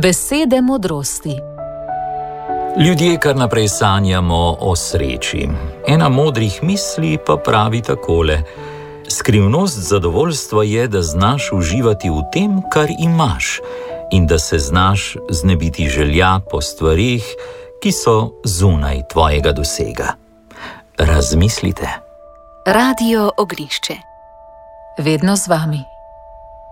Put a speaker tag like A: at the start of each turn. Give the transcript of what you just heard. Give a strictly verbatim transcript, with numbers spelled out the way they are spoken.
A: Besede modrosti.
B: Ljudje kar naprej sanjamo o sreči. Ena modrih misli pa pravi takole: skrivnost zadovoljstva je, da znaš uživati v tem, kar imaš, in da se znaš znebiti želja po stvarih, ki so zunaj tvojega dosega. Razmislite.
A: Radio Ognjišče. Vedno z vami.